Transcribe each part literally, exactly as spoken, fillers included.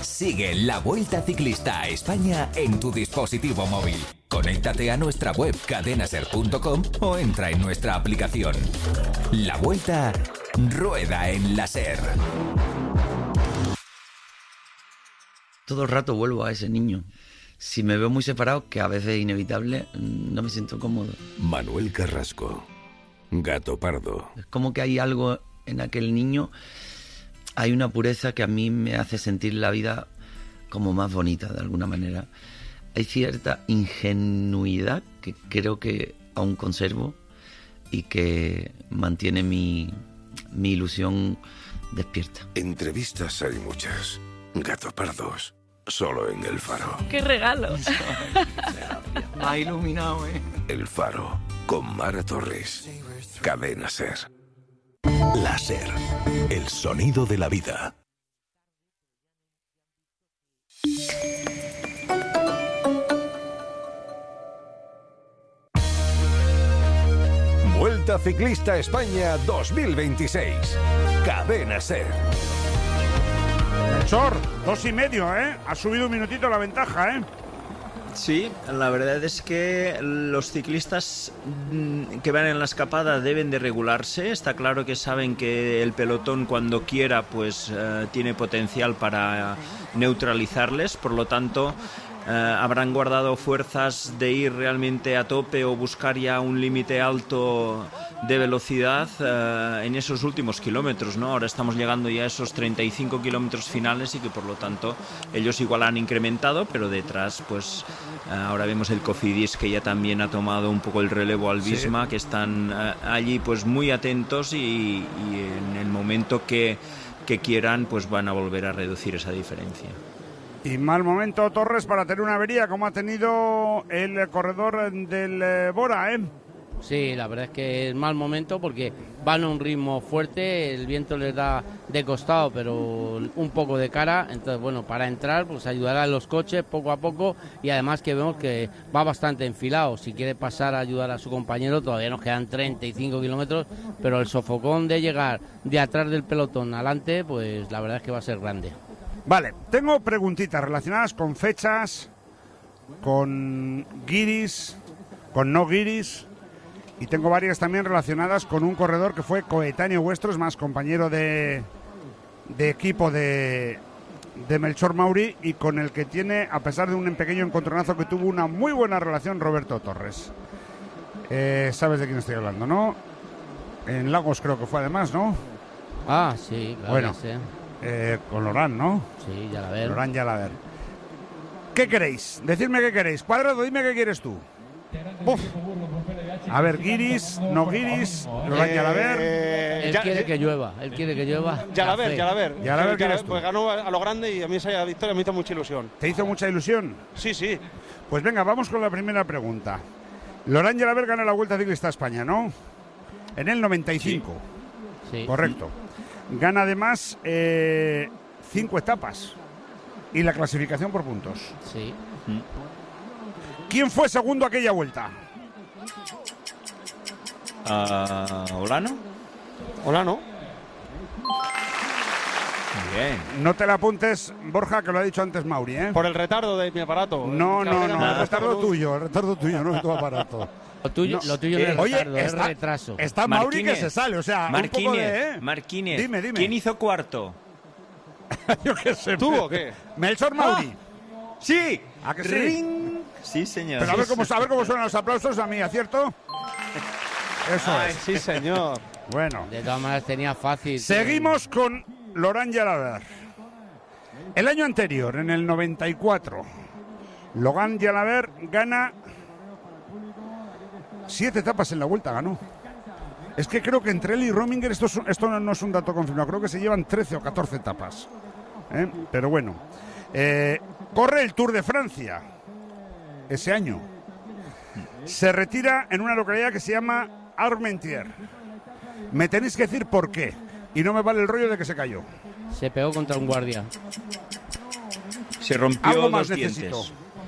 Sigue la Vuelta Ciclista a España en tu dispositivo móvil. Conéctate a nuestra web cadenaser punto com o entra en nuestra aplicación. La Vuelta rueda en la SER. Todo el rato vuelvo a ese niño. Si me veo muy separado, que a veces es inevitable, no me siento cómodo. Manuel Carrasco, Gato Pardo. Es como que hay algo en aquel niño, hay una pureza que a mí me hace sentir la vida como más bonita de alguna manera. Hay cierta ingenuidad que creo que aún conservo y que mantiene mi, mi ilusión despierta. Entrevistas hay muchas. Gato Pardos, solo en El Faro. ¡Qué regalo! Me ha iluminado, ¿eh? El Faro, con Mara Torres. Cadena SER. La SER, el sonido de la vida. Vuelta Ciclista España dos mil veintiséis. Cadena SER. Sor, dos y medio, ¿eh? Ha subido un minutito la ventaja, ¿eh? Sí, la verdad es que los ciclistas que van en la escapada deben de regularse. Está claro que saben que el pelotón cuando quiera pues uh, tiene potencial para neutralizarles, por lo tanto uh, habrán guardado fuerzas de ir realmente a tope o buscar ya un límite alto de velocidad uh, en esos últimos kilómetros, ¿no? Ahora estamos llegando ya a esos treinta y cinco kilómetros finales y que por lo tanto ellos igual han incrementado, pero detrás pues uh, ahora vemos el Cofidis que ya también ha tomado un poco el relevo al Visma, sí, que están uh, allí pues muy atentos y, y en el momento que, que quieran pues van a volver a reducir esa diferencia. Y mal momento, Torres, para tener una avería como ha tenido el corredor del eh, Bora, ¿eh? Sí, la verdad es que es mal momento porque van a un ritmo fuerte, el viento les da de costado, pero un poco de cara. Entonces, bueno, para entrar, pues ayudará a los coches poco a poco y además que vemos que va bastante enfilado. Si quiere pasar a ayudar a su compañero, todavía nos quedan treinta y cinco kilómetros, pero el sofocón de llegar de atrás del pelotón adelante, pues la verdad es que va a ser grande. Vale, tengo preguntitas relacionadas con fechas, con guiris, con no guiris. Y tengo varias también relacionadas con un corredor que fue coetáneo vuestro, es más, compañero de, de equipo de, de Melchor Mauri y con el que tiene, a pesar de un pequeño encontronazo que tuvo, una muy buena relación Roberto Torres. Eh, ¿Sabes de quién estoy hablando, no? En Lagos creo que fue además, ¿no? Ah, sí, claro. Bueno, sí. eh, con Lorán, ¿no? Sí, ya la ver. Lorán ya la ver. ¿Qué queréis? Decidme qué queréis. Cuadrado, dime qué quieres tú. Uf. A ver, guiris, no guiris, Lorán eh, Yalaber. Eh, él ya, quiere eh, que llueva, él quiere que llueva. Yalaber, Yalaber. Yalaber, ¿quién eres tú? Pues ganó a lo grande y a mí esa victoria me hizo mucha ilusión. ¿Te hizo mucha ilusión? Sí, sí. Pues venga, vamos con la primera pregunta. Lorán Yalaber gana la Vuelta Ciclista a España, ¿no? En el noventa y cinco. Sí. Sí. Correcto. Gana además eh, cinco etapas y la clasificación por puntos. Sí. ¿Quién fue segundo aquella vuelta? Uh, ¿Olano? Olano. Bien. No te la apuntes, Borja, que lo ha dicho antes Mauri, ¿eh? Por el retardo de mi aparato. No, no, no, no, el retardo tuyo, el retardo tuyo, no es tu aparato. Lo tuyo, No. lo tuyo no es Oye, retardo, es está- retraso. Está Mauri que Marquínez. se sale, o sea, Marquínez, un poco de... ¿eh? Marquínez. Dime, dime. ¿Quién hizo cuarto? Yo qué sé. ¿Tú o qué? Melchor Mauri. ¡Sí! ¿A que sí? ¡Ring! Sí, señor. Pero a ver cómo, a ver cómo suenan los aplausos a mí, ¿acierto? Eso Ay, es. sí, señor. Bueno. De todas maneras tenía fácil. Seguimos con Lorán Yalaber. El año anterior, en el noventa y cuatro, Lorán Yalaber gana siete etapas en la Vuelta, ganó. Es que creo que entre él y Rominger, esto, es, esto no, no es un dato confirmado, creo que se llevan trece o catorce etapas. ¿Eh? Pero bueno, eh, corre el Tour de Francia ese año. Se retira en una localidad que se llama Armentières. Me tenéis que decir por qué. Y no me vale el rollo de que se cayó. Se pegó contra un guardia. Se rompió Algo dos más dientes. necesito.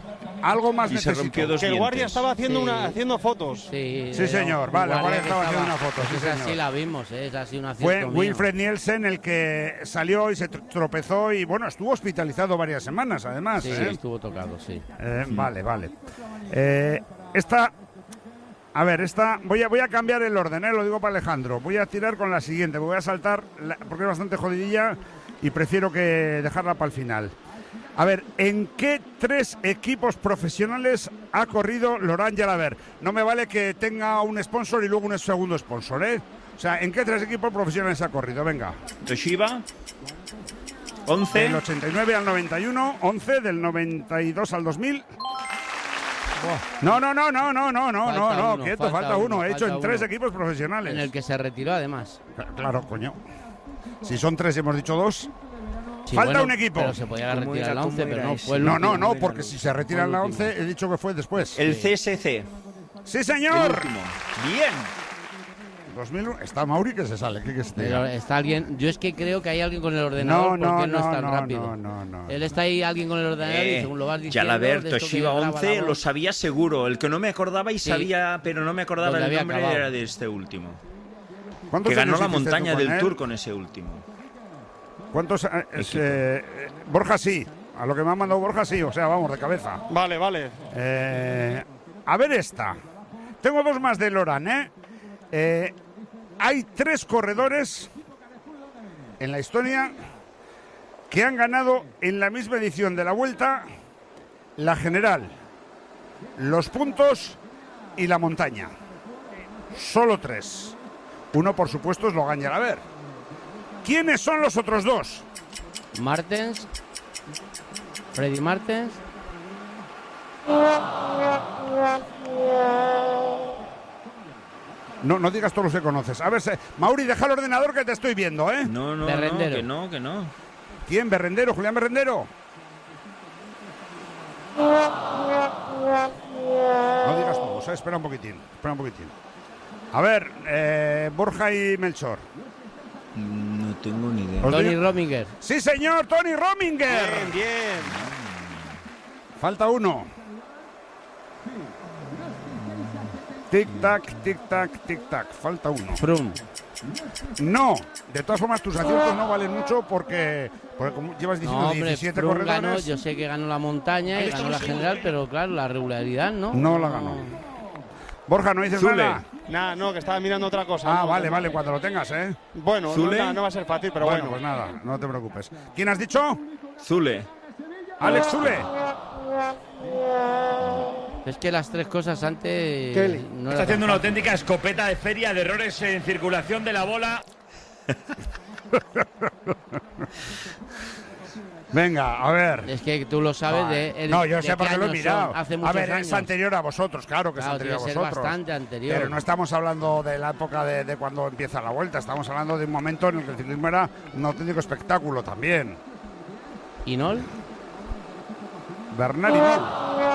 Algo más y se necesito. rompió dos Que el guardia dientes. estaba haciendo, Sí. una, haciendo fotos. Sí, Sí, era señor. un Vale, el guardia que estaba haciendo una foto, pues sí, esa señor. sí la vimos, ¿eh? Esa sí una Fue acierto mío. Wilfred Nielsen el que salió y se tr- tropezó y, bueno, estuvo hospitalizado varias semanas, además. Sí, ¿eh? estuvo tocado, sí. Eh, vale, vale. Eh, esta... A ver, esta... Voy a, voy a cambiar el orden, ¿eh? Lo digo para Alejandro. Voy a tirar con la siguiente. Voy a saltar, la- porque es bastante jodidilla y prefiero que dejarla para el final. A ver, ¿en qué tres equipos profesionales ha corrido Laurent Jalabert? No me vale que tenga un sponsor y luego un segundo sponsor, ¿eh? O sea, ¿en qué tres equipos profesionales ha corrido? Venga. Toshiba, once. Del ochenta y nueve al noventa y uno, once, del noventa y dos al dos mil. No, no, no, no, no, no, no, Falta no, no, uno, quieto, falta, falta uno. uno, He hecho en falta tres uno. equipos profesionales. En el que se retiró, además. Claro, coño. Si son tres y hemos dicho dos. Sí, Falta bueno, un equipo. Pero se podía ¿Cómo retirar era, la once, cómo pero era no ese? fue el No, último. no, no, porque si se retiran la Fue el último. once, he dicho que fue después. El C S C. ¡Sí, El señor! último. Bien. dos mil uno. Está Mauri que se sale. ¿Qué que esté? Pero está alguien. Yo es que creo que hay alguien con el ordenador No, no, porque él no, no, es tan no, rápido. no, no, no. Él está ahí, alguien con el ordenador, y Eh, según lo vas diciendo. Jalabert, de esto que Toshiba graba la once, voz, lo sabía seguro. El que no me acordaba y Sí. sabía, pero no me acordaba Donde el había nombre acabado. era de este último. ¿Cuántos Que ganó años la hiciste tú montaña con del él? Tour con ese último. ¿Cuántos? eh, es, Equipo. eh, eh, Borja sí. A lo que me ha mandado Borja sí. O sea, vamos, de cabeza. Vale, vale. Eh, a ver esta. Tengo dos más de Loran, ¿eh? Eh, Hay tres corredores en la historia que han ganado en la misma edición de la Vuelta la general, los puntos y la montaña. Solo tres. Uno, por supuesto, es Laurent Jalabert. ¿Quiénes son los otros dos? Martens. Freddy Martens. No, no digas todos los que conoces. A ver, se... Mauri, deja el ordenador que te estoy viendo, ¿eh? No, no, Berrendero. no, que no, que no. ¿Quién? ¿Berrendero? ¿Julián Berrendero? No digas todos, ¿eh? Espera un poquitín, espera un poquitín. A ver, eh, Borja y Melchor. No tengo ni idea. Os Tony digo- Rominger. ¡Sí, señor! ¡Tony Rominger! Bien, bien. Falta uno. Tic-tac, tic-tac, tic-tac. Falta uno. Froome. No, de todas formas tus aciertos no valen mucho porque, porque como llevas diciendo No, hombre, diecisiete Froome ganó, corredores. yo sé que ganó la montaña y ganó la general, pero claro, la regularidad no. No la ganó. Borja, no dices Zule. nada. Nada, no, que estaba mirando otra cosa. Ah, no, vale, no. vale, cuando lo tengas, ¿eh? Bueno, no, ¿Zule? nada, no va a ser fácil, pero bueno, bueno. pues nada, no te preocupes. ¿Quién has dicho? Zule. Alex Zule. Es que las tres cosas antes. Kelly. no Está era haciendo tan una fácil. auténtica escopeta de feria de errores en circulación de la bola. Venga, a ver. Es que tú lo sabes de. el- No, yo de sé qué porque lo he años mirado. son, hace A muchos ver, años. es anterior a vosotros, claro que Claro, es anterior tiene que a ser vosotros. bastante anterior. Pero no estamos hablando de la época de, de cuando empieza la vuelta, estamos hablando de un momento en el que el ciclismo era un auténtico espectáculo también. ¿Y Nol? Bernard Hinault.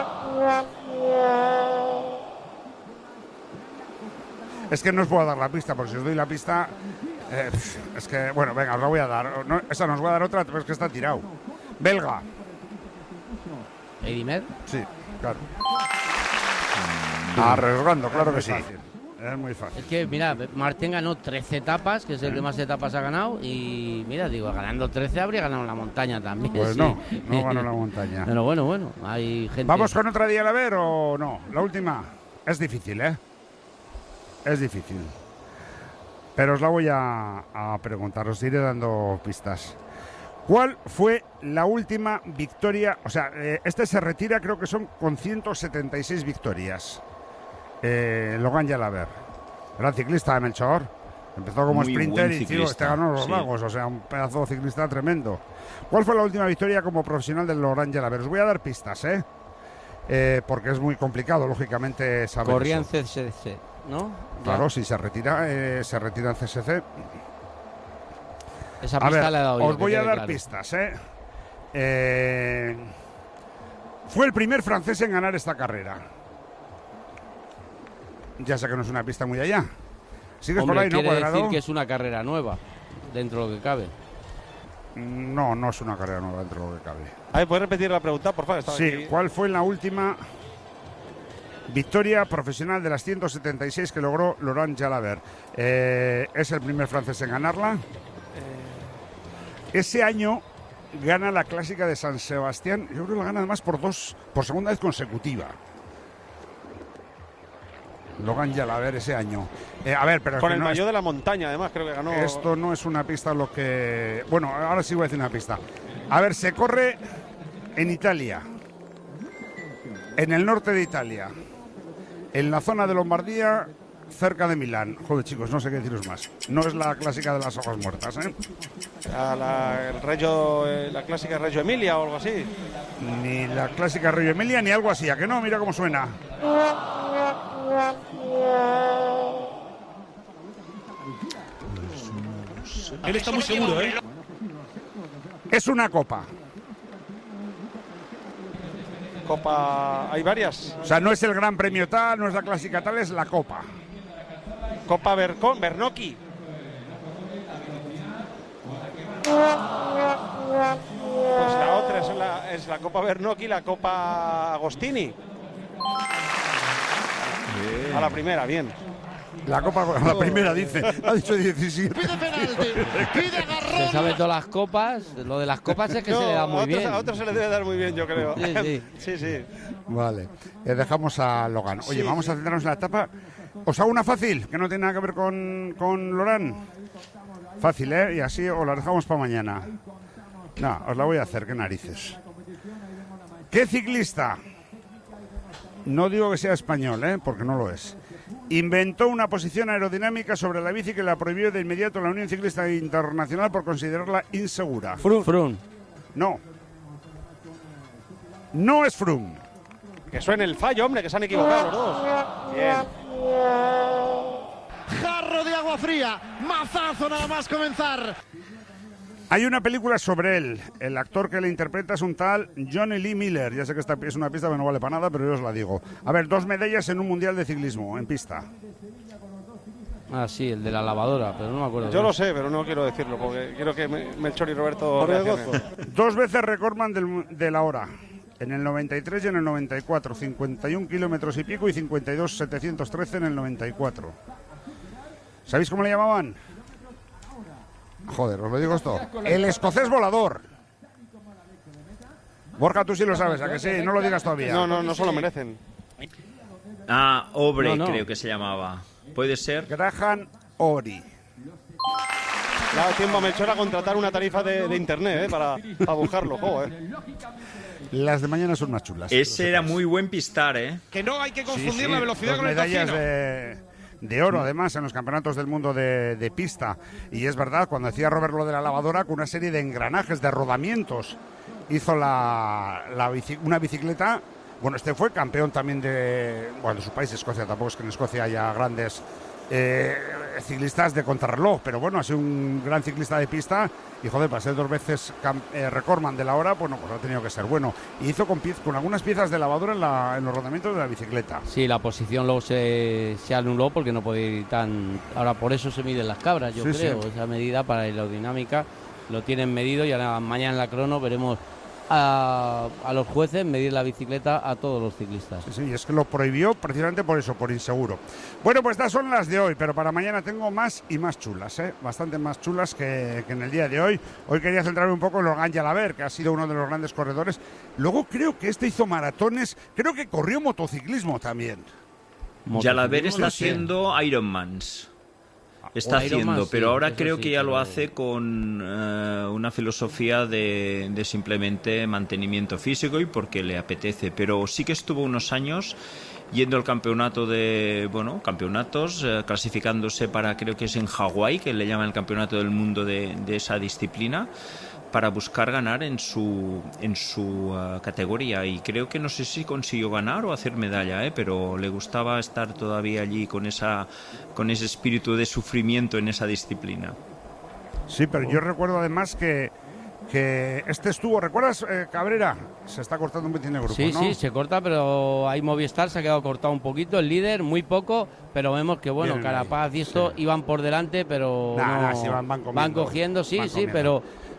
Es que no os puedo dar la pista, porque si os doy la pista, eh, es que, bueno, venga, os la voy a dar. No, esa nos va a dar otra, pero es que está tirado. Belga. ¿Edimer? Sí, claro. Arriesgando, claro que sí. Es muy fácil. Es que, mira, Martín ganó trece etapas, que es el que más etapas ha ganado, y mira, digo, ganando trece habría ganado la montaña también. Pues sí. no, no ganó la montaña. Pero bueno, bueno, hay gente. ¿Vamos con otra día a ver o no? La última. Es difícil, ¿eh? Es difícil. Pero os la voy a, a preguntar, os iré dando pistas. ¿Cuál fue la última victoria? O sea, eh, este se retira, creo que son con ciento setenta y seis victorias. Eh, Laurent Jalabert. Gran ciclista de Melchor. Empezó como Muy sprinter buen y tío, este ciclista, ganó los sí. lagos. O sea, un pedazo de ciclista tremendo. ¿Cuál fue la última victoria como profesional del Laurent Jalabert? Os voy a dar pistas, ¿eh? Eh, porque es muy complicado, lógicamente, saber Corría en eso. C S C, ¿no? Claro, Ya. si se retira, eh, se retira en C S C. Esa A pista ver, le he dado yo, os que voy a quede dar claro. pistas, ¿eh? Eh, Fue el primer francés en ganar esta carrera. Ya sé que no es una pista muy allá. ¿Sigues Hombre, por ahí, no, quiere Cuadrado? decir que es una carrera nueva, dentro de lo que cabe. No, no es una carrera nueva dentro de lo que cabe. A ver, ¿puedes repetir la pregunta, por favor? Estaba Sí, aquí. ¿cuál fue la última victoria profesional de las ciento setenta y seis que logró Laurent Jalabert? Eh, es el primer francés en ganarla. Ese año gana la clásica de San Sebastián. Yo creo que la gana además por dos, por segunda vez consecutiva. Laurent Jalabert ese año. Eh, a ver, pero Con es que el no maillot es, de la montaña, además, creo que ganó. esto no es una pista lo que... Bueno, ahora sí voy a decir una pista. A ver, se corre en Italia, en el norte de Italia, en la zona de Lombardía, cerca de Milán. Joder, chicos, no sé qué deciros más. No es la clásica de las hojas muertas, ¿eh? A la, el Reggio, eh, la clásica Reggio Emilia o algo así. Ni la clásica Reggio Emilia ni algo así. ¿A que no? Mira cómo suena. Él está muy seguro, ¿eh? Es una copa. Copa, hay varias. O sea, no es el Gran Premio tal, no es la clásica tal, es la copa. Copa Bercon, Bernocchi. Pues la otra es la, es la Copa Bernocchi, la Copa Agostini. Bien. A la primera, bien. La copa, a la primera dice, ha dicho diecisiete. Pide penalti, pide agarrón. Se sabe todas las copas. Lo de las copas es que No, se le da a muy otros, bien. a otros se le debe dar muy bien, yo creo. Sí, sí. sí, sí. Vale, eh, dejamos a Logan. Oye, Sí, vamos sí. a centrarnos en la etapa. Os hago una fácil, que no tiene nada que ver con, con Laurent. Fácil, ¿eh? Y así os la dejamos para mañana. No, os la voy a hacer, qué narices. ¿Qué ciclista? No digo que sea español, ¿eh? Porque no lo es. Inventó una posición aerodinámica sobre la bici que la prohibió de inmediato la Unión Ciclista Internacional por considerarla insegura. Froome. Froome. No. No es Froome. Que suene el fallo, hombre, que se han equivocado los dos. Bien. Jarro de agua fría. Mazazo nada más comenzar. Hay una película sobre él. El actor que le interpreta es un tal Johnny Lee Miller. Ya sé que esta es una pista que no vale para nada, pero yo os la digo. A ver, dos medallas en un mundial de ciclismo, en pista. Ah, sí, el de la lavadora, pero no me acuerdo. Yo lo sé, pero no quiero decirlo, porque quiero que Melchor y Roberto reaccionen. Dos veces recordman del, de la hora. En el noventa y tres y en el noventa y cuatro. cincuenta y un kilómetros y pico y cincuenta y dos setecientos trece en el noventa y cuatro. ¿Sabéis cómo le llamaban? Joder, os lo digo esto. El escocés volador. Borja, tú sí lo sabes, ¿a que sí? No lo digas todavía. No, no, no se lo merecen. Ah, Obrey No, no. creo que se llamaba. ¿Puede ser? Graham Obrey. Le ha dado tiempo a Melchor a contratar una tarifa de, de internet, ¿eh? Para, para buscarlo, joder. Las de mañana son más chulas. Ese era muy buen pistar, ¿eh? Que no hay que confundir Sí, sí, la velocidad dos con el medallas tocino. de, de oro, además, en los campeonatos del mundo de, de pista. Y es verdad, cuando decía Robert lo de la lavadora, con una serie de engranajes, de rodamientos, hizo la, la bici- una bicicleta. Bueno, este fue campeón también de, bueno, de su país, Escocia. Tampoco es que en Escocia haya grandes eh, ciclistas de contrarreloj, pero bueno, ha sido un gran ciclista de pista. Y joder, para ser dos veces cam- eh, recordman de la hora, bueno, pues ha tenido que ser bueno. Y hizo con, piez- con algunas piezas de lavadora en, la- en los rodamientos de la bicicleta. Sí, la posición luego se, se anuló porque no podía ir tan... Ahora por eso se miden las cabras, yo Sí, creo. sí. Esa medida para aerodinámica lo tienen medido y ahora mañana en la crono veremos a, a los jueces medir la bicicleta a todos los ciclistas. Sí, sí, es que lo prohibió precisamente por eso, por inseguro. Bueno, pues estas son las de hoy, pero para mañana tengo más y más chulas, ¿eh? Bastante más chulas que, que en el día de hoy. Hoy quería centrarme un poco en Laurent Jalabert, que ha sido uno de los grandes corredores. Luego creo que este hizo maratones, creo que corrió motociclismo también. Jalabert está No sé. haciendo Ironmans. Está O Ironman, haciendo, sí, pero ahora eso creo sí, que ya lo pero- hace con eh, una filosofía de, de simplemente mantenimiento físico y porque le apetece. Pero sí que estuvo unos años yendo al campeonato de, bueno, campeonatos, eh, clasificándose para, creo que es en Hawái, que le llaman el campeonato del mundo de, de esa disciplina, para buscar ganar en su en su uh, categoría, y creo que no sé si consiguió ganar o hacer medalla, ¿eh? Pero le gustaba estar todavía allí con esa con ese espíritu de sufrimiento en esa disciplina. Sí, pero yo recuerdo además que, que este estuvo, ¿recuerdas, eh, Cabrera? Se está cortando un poquito de grupo, Sí, ¿no? sí, se corta, pero ahí Movistar se ha quedado cortado un poquito, el líder muy poco, pero vemos que bueno, Vienen Carapaz ahí, y esto sí. iban por delante, pero Nah, no, nah, sí, van- van comiendo, cogiendo, sí, van sí, comiendo. pero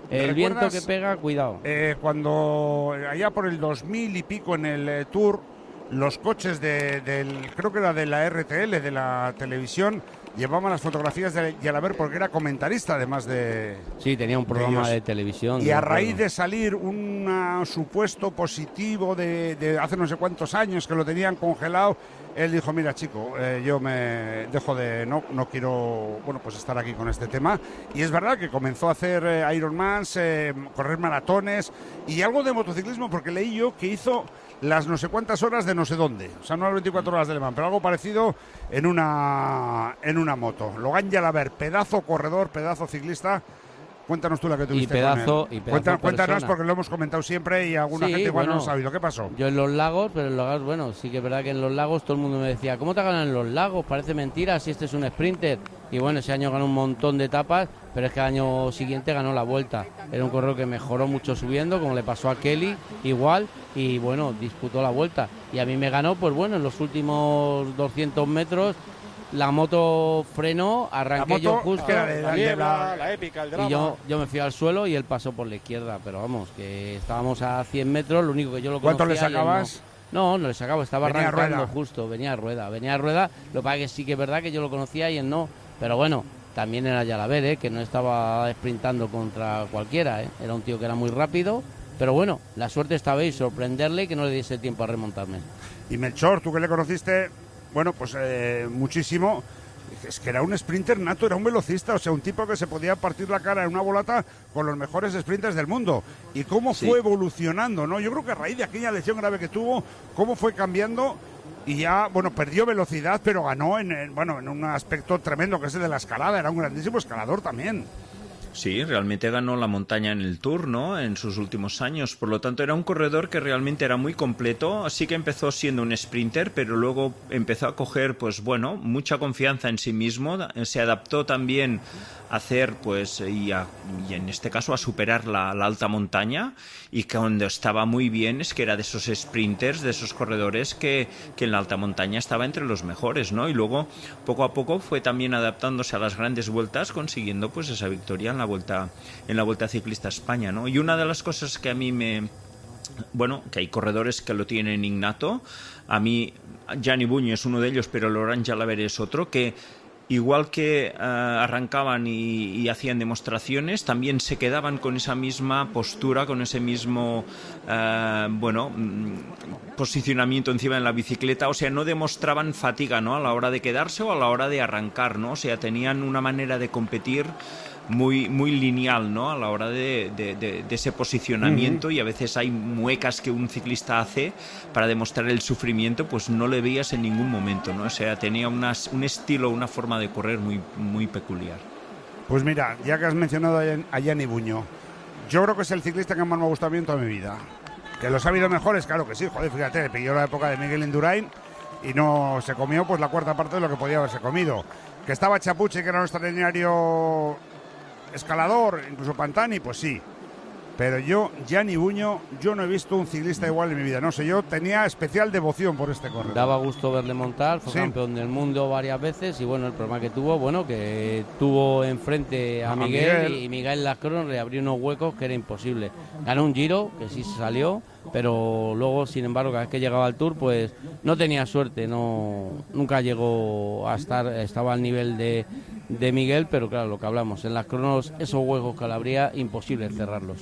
El viento que pega, cuidado. Eh, cuando allá por el dos mil y pico en el eh, Tour, los coches de, del, creo que era de la R T L, de la televisión, llevaban las fotografías de Jalabert porque era comentarista además de... Sí, tenía un programa de, de televisión. Y a raíz de salir un supuesto positivo de, de hace no sé cuántos años que lo tenían congelado, él dijo, mira chico, eh, yo me dejo de... No, no quiero, bueno, pues estar aquí con este tema. Y es verdad que comenzó a hacer eh, Ironmans, eh, correr maratones y algo de motociclismo, porque leí yo que hizo las no sé cuántas horas de no sé dónde. O sea, no las veinticuatro horas de Le Mans, pero algo parecido en una, en una moto. Logan Jalabert, pedazo corredor, pedazo ciclista. Cuéntanos tú la que tuviste y pedazo, con él. Y pedazo Cuéntanos, cuéntanos porque lo hemos comentado siempre y alguna sí, gente igual bueno, no lo ha sabido. ¿Qué pasó? Yo en los lagos, pero en los lagos, bueno, sí que es verdad que en los lagos todo el mundo me decía, ¿cómo te ganan en los lagos? Parece mentira si este es un sprinter. Y bueno, ese año ganó un montón de etapas, pero es que el año siguiente ganó la Vuelta. Era un corredor que mejoró mucho subiendo, como le pasó a Kelly, igual, y bueno, disputó la Vuelta. Y a mí me ganó, pues bueno, en los últimos doscientos metros, la moto frenó, arranqué moto, yo justo, que era de la, de la, la épica, el drama. y yo, yo me fui al suelo y él pasó por la izquierda, pero vamos, que estábamos a cien metros, lo único que yo lo conocía... ¿Cuánto le sacabas? No, no le sacaba, estaba venía arrancando rueda. justo, venía a rueda, venía a rueda, lo que pasa es que sí que es verdad que yo lo conocía y él no, pero bueno, también era Jalabert, ¿eh? Que no estaba sprintando contra cualquiera, ¿eh? Era un tío que era muy rápido, pero bueno, la suerte estaba ahí, sorprenderle y que no le diese tiempo a remontarme. Y Melchor, tú que le conociste, bueno, pues eh, muchísimo... Es que era un sprinter nato, era un velocista, o sea, un tipo que se podía partir la cara en una volata con los mejores sprinters del mundo. Y cómo sí. fue evolucionando, ¿no? Yo creo que a raíz de aquella lesión grave que tuvo, cómo fue cambiando y ya, bueno, perdió velocidad, pero ganó en, en, bueno, en un aspecto tremendo que es el de la escalada. Era un grandísimo escalador también. Sí, realmente ganó la montaña en el Tour, ¿no? En sus últimos años. Por lo tanto, era un corredor que realmente era muy completo. Sí que empezó siendo un sprinter, pero luego empezó a coger, pues bueno, mucha confianza en sí mismo. Se adaptó también a hacer, pues, y, a, y en este caso a superar la, la alta montaña. Y cuando estaba muy bien es que era de esos sprinters, de esos corredores que, que en la alta montaña estaba entre los mejores, ¿no? Y luego, poco a poco, fue también adaptándose a las grandes vueltas, consiguiendo, pues, esa victoria en la vuelta en la Vuelta Ciclista a España, ¿no? Y una de las cosas que a mí me... Bueno, que hay corredores que lo tienen innato. A mí, Gianni Buño es uno de ellos, pero Laurent Jalabert es otro, que igual que uh, arrancaban y, y hacían demostraciones, también se quedaban con esa misma postura, con ese mismo uh, bueno posicionamiento encima de la bicicleta. O sea, no demostraban fatiga, ¿no? A la hora de quedarse o a la hora de arrancar, ¿no? O sea, tenían una manera de competir muy muy lineal, ¿no? A la hora de, de, de, de ese posicionamiento. Uh-huh. Y a veces hay muecas que un ciclista hace para demostrar el sufrimiento, pues no le veías en ningún momento, ¿no? O sea, tenía unas, un estilo, una forma de correr muy, muy peculiar. Pues mira, ya que has mencionado a Gianni Buño, yo creo que es el ciclista que más me ha gustado a mí en toda mi vida. Que los ha habido mejores, claro que sí, joder, fíjate, le pilló la época de Miguel Indurain y no se comió pues la cuarta parte de lo que podía haberse comido. Que estaba Chapuche, que era nuestro extraordinario escalador, incluso Pantani, pues sí. Pero yo, Gianni Buño, yo no he visto un ciclista igual en mi vida. No sé, yo tenía especial devoción por este corredor. Daba gusto verle montar, fue sí. campeón del mundo varias veces y bueno, el problema que tuvo, bueno, que tuvo enfrente a, a Miguel, Miguel y Miguel Lascron le abrió unos huecos que era imposible. Ganó un Giro, que sí se salió, pero luego, sin embargo, cada vez que llegaba al Tour, pues no tenía suerte, no nunca llegó a estar, estaba al nivel de, de Miguel, pero claro, lo que hablamos, en las cronos, esos huecos que le abría, imposible cerrarlos.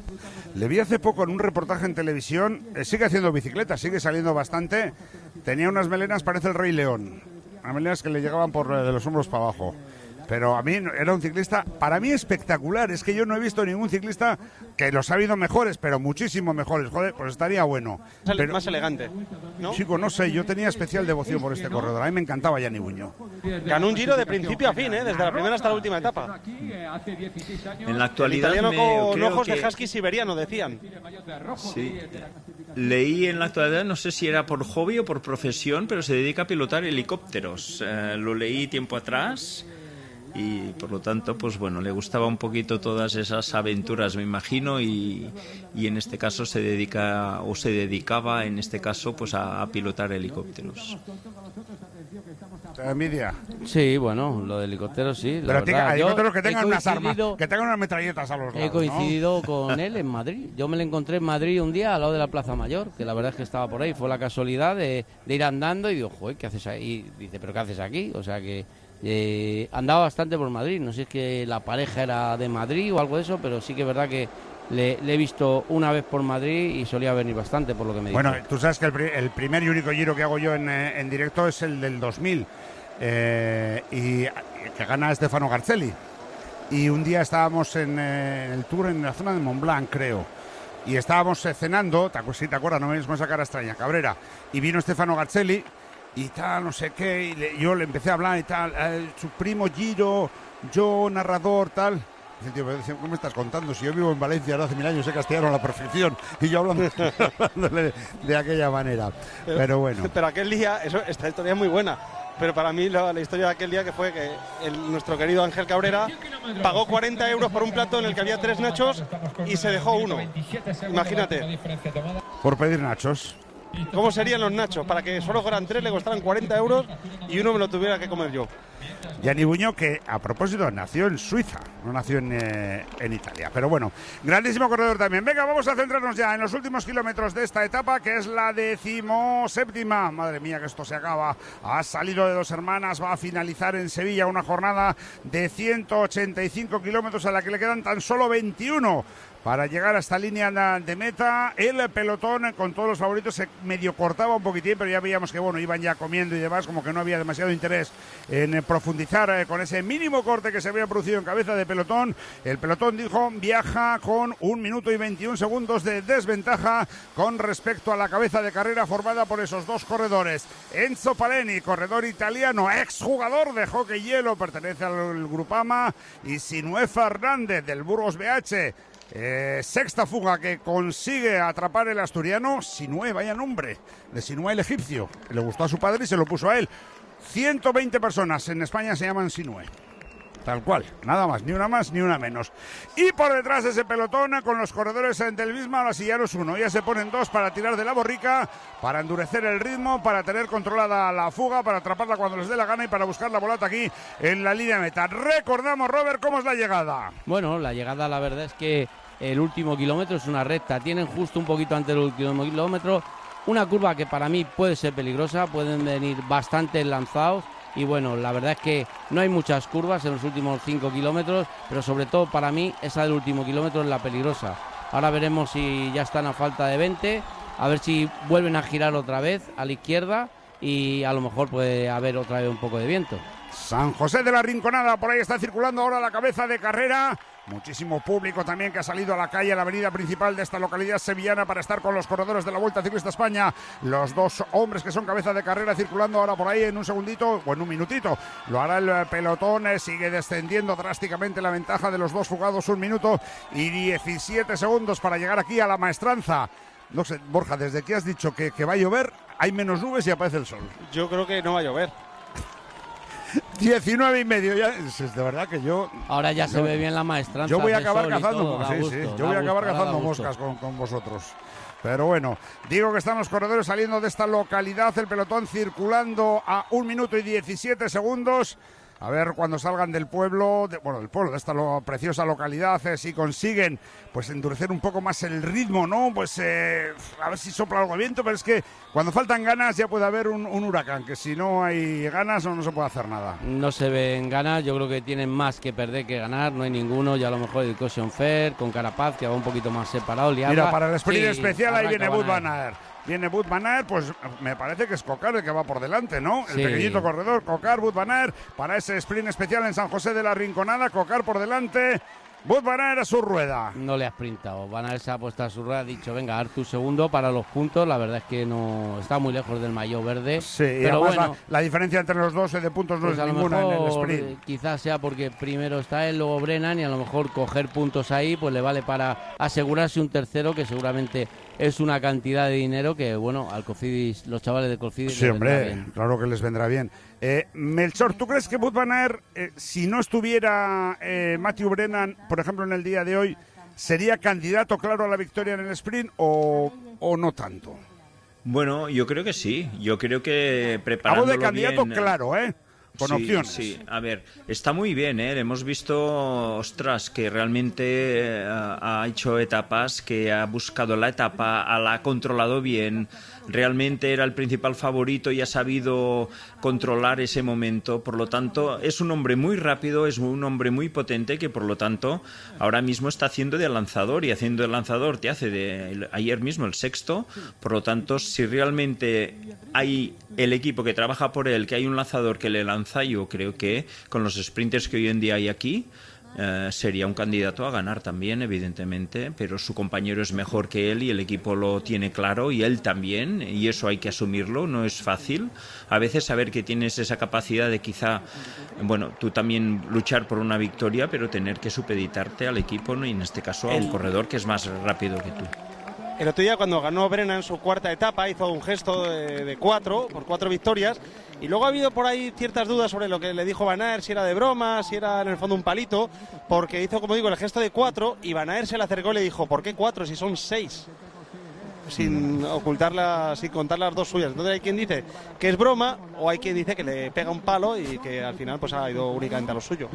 Le vi hace poco en un reportaje en televisión, eh, sigue haciendo bicicleta, sigue saliendo bastante, tenía unas melenas, parece el Rey León, unas melenas que le llegaban por eh, de los hombros para abajo. Pero a mí era un ciclista, para mí espectacular. Es que yo no he visto ningún ciclista que los ha habido mejores, pero muchísimo mejores. Joder, pues estaría bueno. Pero, más elegante, ¿no? Chico, no sé, yo tenía especial devoción por este corredor. A mí me encantaba Gianni Buño. Ganó un Giro de principio a fin, ¿eh? Desde la primera hasta la última etapa. En la actualidad, el italiano con ojos que... de husky siberiano, decían. Sí. Leí en la actualidad, no sé si era por hobby o por profesión, pero se dedica a pilotar helicópteros. Eh, lo leí tiempo atrás. Y por lo tanto, pues bueno, le gustaba un poquito todas esas aventuras, me imagino, y, y en este caso se dedica, o se dedicaba en este caso, pues a, a pilotar helicópteros. ¿Te da envidia? Sí, bueno, lo de helicópteros sí. Pero verdad. hay helicópteros que tengan unas armas, coincidido... que tengan unas metralletas a los lados, He coincidido ¿no? con él en Madrid. Yo me lo encontré en Madrid un día al lado de la Plaza Mayor, que la verdad es que estaba por ahí. Fue la casualidad de, de ir andando y digo, joder, ¿qué haces ahí? Y dice, ¿pero qué haces aquí? O sea que eh, andaba bastante por Madrid. No sé si es que la pareja era de Madrid o algo de eso, pero sí que es verdad que le, le he visto una vez por Madrid y solía venir bastante, por lo que me dijo. Bueno, tú sabes que el, el primer y único Giro que hago yo en, en directo es el del dos mil, eh, y que gana Stefano Garzelli. Y un día estábamos en, eh, en el Tour en la zona de Montblanc, creo. Y estábamos eh, cenando, ¿te, si te acuerdas? No me ves con esa cara extraña, Cabrera. Y vino Stefano Garzelli y tal, no sé qué. Y le, yo le empecé a hablar y tal. Eh, su primo Giro, yo, narrador, tal. Dice, tío, ¿cómo me estás contando? Si yo vivo en Valencia ahora hace mil años, sé castellano a la perfección. Y yo hablando, hablándole de aquella manera. Pero, pero bueno. Pero aquel día, eso, esta historia es muy buena. Pero para mí la, la historia de aquel día que fue que el, nuestro querido Ángel Cabrera pagó cuarenta euros por un plato en el que había tres nachos y se dejó uno. Imagínate. Por pedir nachos. ¿Cómo serían los nachos? Para que solo fueran tres le costaran cuarenta euros y uno me lo tuviera que comer yo. Gianni Buño, que a propósito nació en Suiza, no nació en, eh, en Italia. Pero bueno, grandísimo corredor también. Venga, vamos a centrarnos ya en los últimos kilómetros de esta etapa, que es la decimoséptima. Madre mía, que esto se acaba. Ha salido de Dos Hermanas, va a finalizar en Sevilla una jornada de ciento ochenta y cinco kilómetros a la que le quedan tan solo veintiuno. Para llegar a esta línea de meta, el pelotón con todos los favoritos se medio cortaba un poquitín, pero ya veíamos que bueno, iban ya comiendo y demás, como que no había demasiado interés en profundizar eh, con ese mínimo corte que se había producido en cabeza de pelotón. El pelotón, dijo, viaja con un minuto y veintiún segundos de desventaja con respecto a la cabeza de carrera formada por esos dos corredores. Enzo Paleni, corredor italiano, exjugador de hockey hielo, pertenece al Grupama, y Sinué Fernández del Burgos B H. Eh, sexta fuga que consigue atrapar el asturiano. Sinué, vaya nombre, de Sinué el egipcio. Le gustó a su padre y se lo puso a él. ciento veinte personas en España se llaman Sinué. Tal cual, nada más, ni una más ni una menos. Y por detrás de ese pelotón con los corredores del Visma, ahora sí ya no es uno, ya se ponen dos para tirar de la borrica, para endurecer el ritmo, para tener controlada la fuga, para atraparla cuando les dé la gana y para buscar la bolata aquí en la línea meta. Recordamos, Robert, cómo es la llegada. Bueno, la llegada la verdad es que el último kilómetro es una recta, tienen justo un poquito antes del último kilómetro una curva que para mí puede ser peligrosa, pueden venir bastante lanzados. Y bueno, la verdad es que no hay muchas curvas en los últimos cinco kilómetros, pero sobre todo para mí esa del último kilómetro es la peligrosa. Ahora veremos si ya están a falta de veinte, a ver si vuelven a girar otra vez a la izquierda y a lo mejor puede haber otra vez un poco de viento. San José de la Rinconada, por ahí está circulando ahora la cabeza de carrera. Muchísimo público también que ha salido a la calle, a la avenida principal de esta localidad sevillana para estar con los corredores de la Vuelta Ciclista España. Los dos hombres que son cabeza de carrera circulando ahora por ahí en un segundito o en un minutito. Lo hará el pelotón, eh, sigue descendiendo drásticamente la ventaja de los dos fugados, un minuto y diecisiete segundos para llegar aquí a la maestranza. No sé, Borja, desde que has dicho que, que va a llover, hay menos nubes y aparece el sol. Yo creo que no va a llover. diecinueve y medio, ya es de verdad que yo... Ahora ya yo, se ve bien la maestranza. Yo voy a acabar cazando, todo, sí, gusto, sí, yo voy a acabar gusto, cazando moscas con, con vosotros. Pero bueno, digo que están los corredores saliendo de esta localidad, el pelotón circulando a un minuto y diecisiete segundos. A ver cuando salgan del pueblo, de, bueno, del pueblo, de esta lo, preciosa localidad, eh, si consiguen pues endurecer un poco más el ritmo, ¿no? Pues eh, a ver si sopla algo de viento, pero es que cuando faltan ganas ya puede haber un, un huracán, que si no hay ganas no, no se puede hacer nada. No se ven ganas, yo creo que tienen más que perder que ganar, no hay ninguno, ya a lo mejor el Caution Fair con Carapaz, que va un poquito más separado. Liarra. Mira, para el sprint sí, especial ahí viene Wout Van van Aert. Viene Wout van Aert, pues me parece que es Cocar el que va por delante, ¿no? El sí. pequeñito corredor, Cocar, Wout van Aert, para ese sprint especial en San José de la Rinconada, Cocar por delante, Wout van Aert a su rueda. No le ha sprintado, Van Aert se ha puesto a su rueda, ha dicho, venga, haz tu segundo para los puntos, la verdad es que no está muy lejos del maillot verde. Sí, pero además bueno, la, la diferencia entre los dos de puntos no pues es a lo ninguna mejor, en el sprint. Quizás sea porque primero está él, luego Brennan, y a lo mejor coger puntos ahí pues le vale para asegurarse un tercero, que seguramente es una cantidad de dinero que, bueno, al Cofidis, los chavales de Cofidis... Sí, hombre, claro que les vendrá bien. Eh, Melchor, ¿tú crees que Wout van Aert, eh, si no estuviera eh, Matthew Brennan, por ejemplo, en el día de hoy, sería candidato claro a la victoria en el sprint o, o no tanto? Bueno, yo creo que sí. Yo creo que preparándolo Hablo de candidato bien, claro, ¿eh? con sí, opciones. Sí, a ver, está muy bien, ¿eh? Hemos visto, ostras, que realmente eh, ha hecho etapas, que ha buscado la etapa, la ha controlado bien, realmente era el principal favorito y ha sabido controlar ese momento. Por lo tanto, es un hombre muy rápido, es un hombre muy potente que por lo tanto ahora mismo está haciendo de lanzador y haciendo de lanzador te hace de ayer mismo el sexto. Por lo tanto, si realmente hay el equipo que trabaja por él, que hay un lanzador que le lanza, yo creo que con los sprinters que hoy en día hay aquí, Uh, sería un candidato a ganar también, evidentemente, pero su compañero es mejor que él y el equipo lo tiene claro y él también, y eso hay que asumirlo, no es fácil. A veces saber que tienes esa capacidad de quizá, bueno, tú también luchar por una victoria, pero tener que supeditarte al equipo, ¿no? Y en este caso a un corredor que es más rápido que tú. El otro día cuando ganó Brenna en su cuarta etapa hizo un gesto de, de cuatro, por cuatro victorias, y luego ha habido por ahí ciertas dudas sobre lo que le dijo Van Aert, si era de broma, si era en el fondo un palito, porque hizo, como digo, el gesto de cuatro y Van Aert se le acercó y le dijo, ¿por qué cuatro si son seis? Sin ocultarla, sin contar las dos suyas. Entonces hay quien dice que es broma o hay quien dice que le pega un palo y que al final pues ha ido únicamente a lo suyo.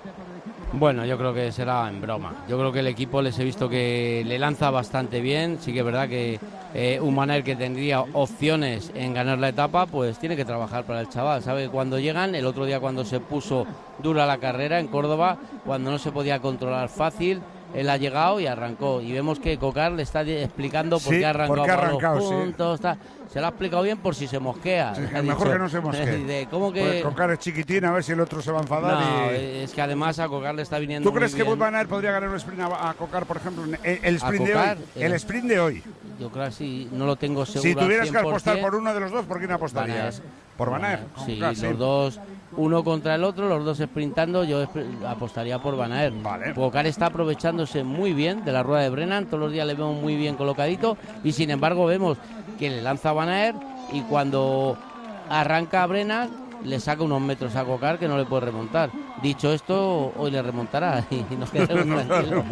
Bueno, yo creo que será en broma. Yo creo que el equipo les he visto que le lanza bastante bien. Sí que es verdad que eh, un Van Aert que tendría opciones en ganar la etapa, pues tiene que trabajar para el chaval. Sabe que cuando llegan, el otro día cuando se puso dura la carrera en Córdoba, cuando no se podía controlar fácil, él ha llegado y arrancó. Y vemos que Cocar le está explicando por sí, qué ha arrancado, por qué ha arrancado los puntos, sí. ta, se lo ha explicado bien por si se mosquea. Sí, ha mejor dicho, que no se mosquee. de, ¿cómo que? Pues Cocar es chiquitín, a ver si el otro se va a enfadar. No, y... es que además a Cocar le está viniendo. ¿Tú crees muy que bien. Van Aert podría ganar un sprint a, a Cocar, por ejemplo, el, el sprint Cocar, de hoy? El eh, sprint de hoy. Yo creo que sí, no lo tengo seguro. Si tuvieras al que cien por apostar ciento, por uno de los dos, ¿por quién apostarías? Por Van Aert. Sí, Cocar, los sí. dos, uno contra el otro, los dos sprintando, yo apostaría por Van Aert. Vale. Cocar está aprovechándose muy bien de la rueda de Brennan, todos los días le vemos muy bien colocadito y sin embargo vemos que le lanza a Van Aert y cuando arranca a Brennan le saca unos metros a Cocar que no le puede remontar. Dicho esto, hoy le remontará y nos quedaremos tranquilos.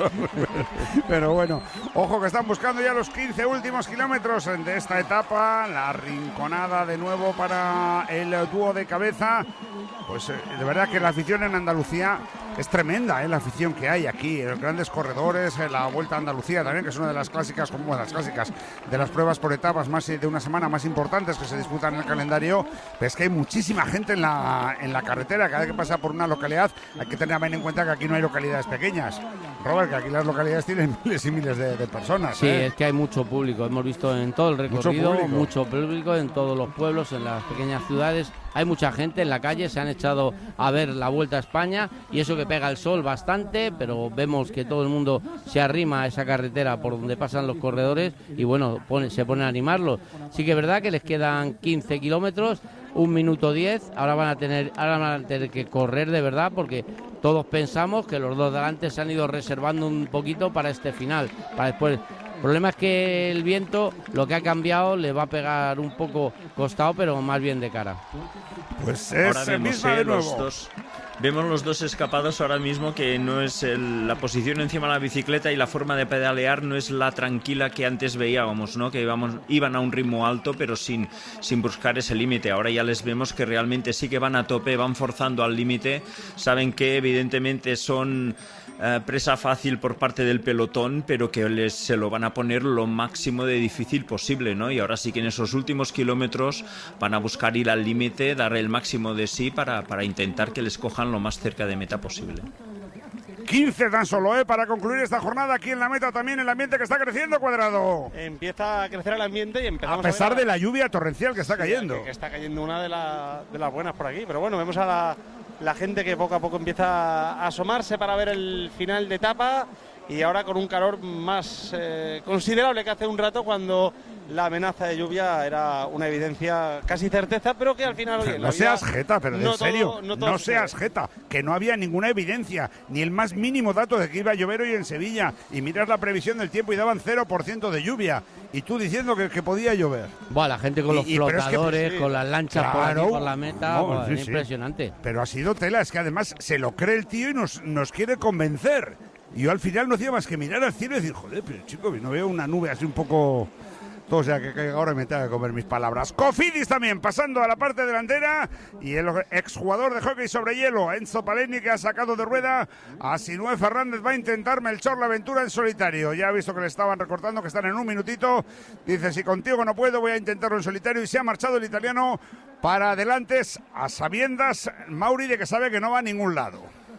Pero bueno, ojo que están buscando ya los quince últimos kilómetros de esta etapa. La rinconada de nuevo para el dúo de cabeza. Pues eh, de verdad que la afición en Andalucía es tremenda, ¿eh? La afición que hay aquí, los grandes corredores, eh, la Vuelta a Andalucía también, que es una de las clásicas, como bueno, las clásicas de las pruebas por etapas más de una semana más importantes que se disputan en el calendario. Pero es que hay muchísima gente en la, en la carretera, cada vez que pasa por una localidad hay que tener en cuenta que aquí no hay localidades pequeñas. Robert, que aquí las localidades tienen miles y miles de, de personas. Sí, ¿eh? es que hay mucho público, hemos visto en todo el recorrido, mucho público. mucho público en todos los pueblos, en las pequeñas ciudades. Hay mucha gente en la calle, se han echado a ver la Vuelta a España y eso que pega el sol bastante, pero vemos que todo el mundo se arrima a esa carretera por donde pasan los corredores y bueno, pone, se pone a animarlos. Sí que es verdad que les quedan quince kilómetros, un minuto diez, ahora van a tener, ahora van a tener que correr de verdad porque todos pensamos que los dos delante se han ido reservando un poquito para este final, para después. El problema es que el viento, lo que ha cambiado, le va a pegar un poco costado, pero más bien de cara. Pues es Ahora vemos, misma eh, de nuevo. los dos, vemos los dos escapados ahora mismo, que no es el, la posición encima de la bicicleta y la forma de pedalear no es la tranquila que antes veíamos, ¿no? Que íbamos, iban a un ritmo alto pero sin, sin buscar ese límite. Ahora ya les vemos que realmente sí que van a tope, van forzando al límite, saben que evidentemente son eh, presa fácil por parte del pelotón, pero que les, se lo van a poner lo máximo de difícil posible, ¿no? Y ahora sí que en esos últimos kilómetros van a buscar ir al límite, dar el máximo de sí para, para intentar que les cojan lo más cerca de meta posible. quince tan solo, ¿eh? Para concluir esta jornada aquí en la meta, también el ambiente que está creciendo, Cuadrado. Empieza a crecer el ambiente y empezamos a pesar a ver a... de la lluvia torrencial que está sí, cayendo. Que, que está cayendo una de, la, de las buenas por aquí, pero bueno, vemos a la, la gente que poco a poco empieza a asomarse para ver el final de etapa y ahora con un calor más eh, considerable que hace un rato cuando la amenaza de lluvia era una evidencia, casi certeza, pero que al final... Oye, no seas jeta, pero no en serio, todo, no, no, todo seas jeta, que no había ninguna evidencia, ni el más mínimo dato de que iba a llover hoy en Sevilla, y miras la previsión del tiempo y daban cero por ciento de lluvia, y tú diciendo que, que podía llover. Buah, la gente con los Y- y- pero es que- flotadores, sí, con las lanchas por claro, aquí, por la meta, no, buah, sí, es sí. impresionante. Pero ha sido tela, es que además se lo cree el tío y nos, nos quiere convencer. Y yo al final no hacía más que mirar al cielo y decir, joder, pero chico, no veo una nube así un poco Todo sea que, que ahora me tenga que comer mis palabras. Cofidis también, pasando a la parte delantera. Y el exjugador de hockey sobre hielo, Enzo Paleni, que ha sacado de rueda a Sinué Fernández. Va a intentar Melchor la aventura en solitario. Ya ha visto que le estaban recortando, que están en un minutito. Dice, si contigo no puedo, voy a intentarlo en solitario. Y se ha marchado el italiano para adelante, a sabiendas, Mauri, de que sabe que no va a ningún lado.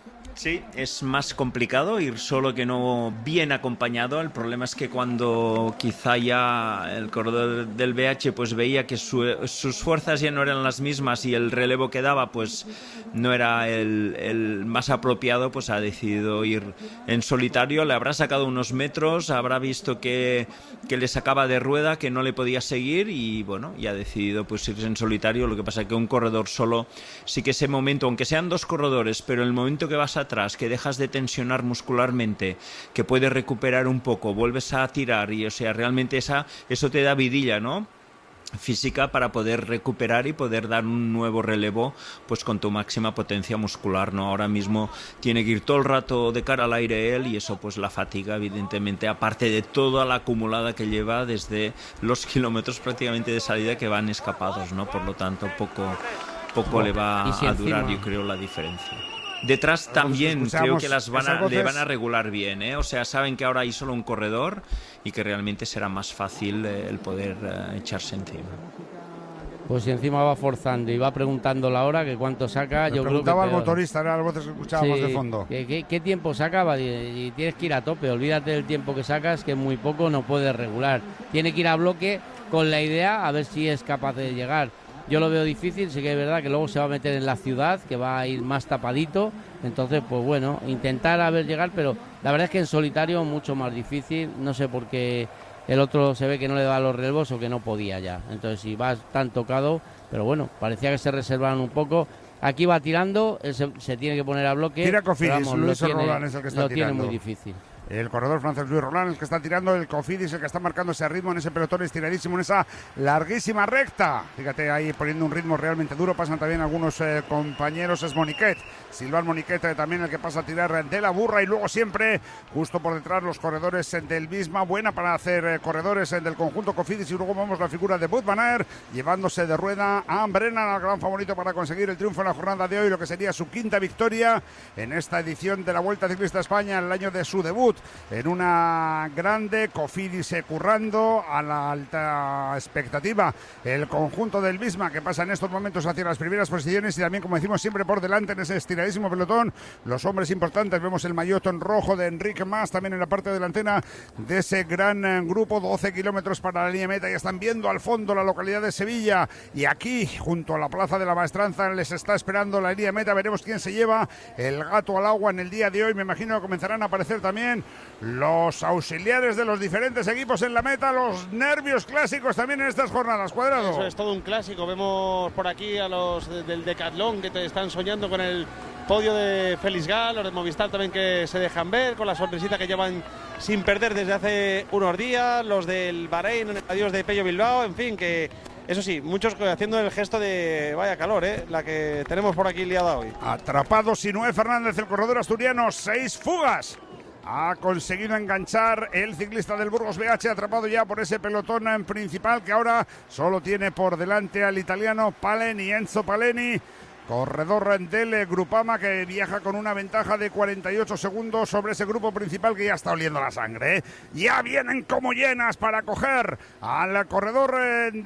Sí, es más complicado ir solo que no bien acompañado. El problema es que cuando quizá ya el corredor del B H pues veía que su, sus fuerzas ya no eran las mismas y el relevo que daba pues no era el, el más apropiado, pues ha decidido ir en solitario. Le habrá sacado unos metros, habrá visto que, que le sacaba de rueda, que no le podía seguir y bueno, y ha decidido pues irse en solitario. Lo que pasa es que un corredor solo, sí que ese momento, aunque sean dos corredores, pero el momento que vas a atrás, que dejas de tensionar muscularmente, que puedes recuperar un poco, vuelves a tirar y o sea, realmente esa, eso te da vidilla, ¿no? Física para poder recuperar y poder dar un nuevo relevo pues con tu máxima potencia muscular, ¿no? Ahora mismo tiene que ir todo el rato de cara al aire él y eso pues la fatiga evidentemente, aparte de toda la acumulada que lleva desde los kilómetros prácticamente de salida que van escapados, ¿no? Por lo tanto poco, poco le va si a encima... durar, yo creo, la diferencia. Detrás también creo que las van a, le van a regular bien, ¿eh? O sea, saben que ahora hay solo un corredor y que realmente será más fácil eh, el poder eh, echarse encima. Pues si encima va forzando y va preguntando la hora, que cuánto saca, Me yo creo que preguntaba al peor. motorista, era las voces que escuchábamos Sí, de fondo. ¿qué, qué, qué tiempo sacaba? Y, y tienes que ir a tope, olvídate del tiempo que sacas, que muy poco no puedes regular. Tiene que ir a bloque con la idea a ver si es capaz de llegar. Yo lo veo difícil, sí que es verdad que luego se va a meter en la ciudad, que va a ir más tapadito, entonces pues bueno, intentar a ver llegar, pero la verdad es que en solitario mucho más difícil, no sé por qué el otro se ve que no le da los relevos o que no podía ya, entonces si vas tan tocado, pero bueno, parecía que se reservaron un poco. Aquí va tirando, se, se tiene que poner a bloque. Tira Cofidis, vamos, Luis lo tiene, Roland es el que está lo tirando. tiene muy difícil. El corredor francés Luis Roland, el que está tirando, el Cofidis, el que está marcando ese ritmo en ese pelotón estiradísimo, en esa larguísima recta. Fíjate ahí poniendo un ritmo realmente duro. Pasan también algunos eh, compañeros, es Moniquet, Silván Moniquet eh, también el que pasa a tirar de la burra y luego siempre justo por detrás los corredores eh, del Visma. Buena para hacer eh, corredores eh, del conjunto Cofidis y luego vamos la figura de Wout van Aert llevándose de rueda a Brennan, al gran favorito para conseguir el triunfo en la jornada de hoy, lo que sería su quinta victoria en esta edición de la Vuelta Ciclista a España, en el año de su debut en una grande. Cofidis currando a la alta expectativa el conjunto del Visma, que pasa en estos momentos hacia las primeras posiciones y también, como decimos, siempre por delante en ese estiradísimo pelotón los hombres importantes. Vemos el maillot rojo de Enrique Mas también en la parte delantera de ese gran grupo. Doce kilómetros para la línea meta y están viendo al fondo la localidad de Sevilla y aquí junto a la Plaza de la Maestranza les está esperando la línea meta. Veremos quién se lleva el gato al agua en el día de hoy. Me imagino que comenzarán a aparecer también los auxiliares de los diferentes equipos en la meta, los nervios clásicos también en estas jornadas. Cuadrado. Eso es todo un clásico. Vemos por aquí a los del Decathlon que te están soñando con el podio de Félix Gal, los de Movistar también que se dejan ver con la sorpresita que llevan sin perder desde hace unos días, los del Bahrein, el adiós de Pello Bilbao, en fin, que eso sí, muchos haciendo el gesto de vaya calor, ¿eh? La que tenemos por aquí liada hoy. Atrapado Sinué Fernández, el corredor asturiano, seis fugas. Ha conseguido enganchar el ciclista del Burgos B H, atrapado ya por ese pelotón principal que ahora solo tiene por delante al italiano Paleni, Enzo Paleni, corredor del Grupama, que viaja con una ventaja de cuarenta y ocho segundos sobre ese grupo principal que ya está oliendo la sangre, ¿eh? Ya vienen como llenas para coger al corredor